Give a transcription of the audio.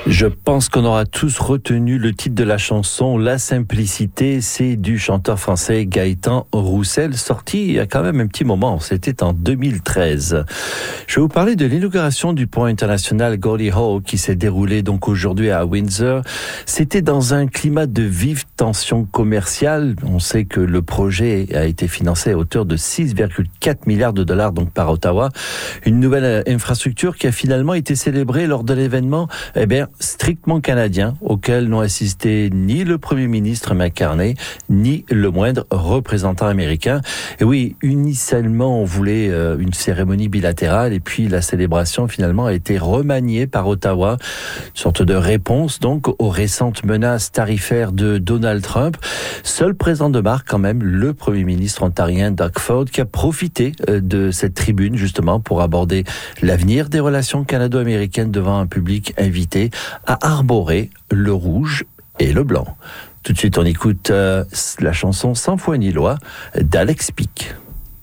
Je pense qu'on aura tous retenu le titre de la chanson, La Simplicité. C'est du chanteur français Gaëtan Roussel, sorti il y a quand même un petit moment. C'était en 2013. Je vais vous parler de l'inauguration du pont international Gordie Howe qui s'est déroulé donc aujourd'hui à Windsor. C'était dans un climat de vive tension commerciale. On sait que le projet a été financé à hauteur de 6,4 milliards de dollars donc par Ottawa. Une nouvelle infrastructure qui a finalement été célébrée lors de l'événement, strictement canadien, auquel n'ont assisté ni le Premier ministre McCartney, ni le moindre représentant américain. Et oui, initialement, on voulait une cérémonie bilatérale, et puis la célébration, finalement, a été remaniée par Ottawa. Une sorte de réponse, donc, aux récentes menaces tarifaires de Donald Trump. Seul présent de marque, quand même, le Premier ministre ontarien Doug Ford, qui a profité de cette tribune, justement, pour aborder l'avenir des relations canado-américaines devant un public invité à arborer le rouge et le blanc. Tout de suite, on écoute la chanson Sans foi ni loi d'Alex Pic.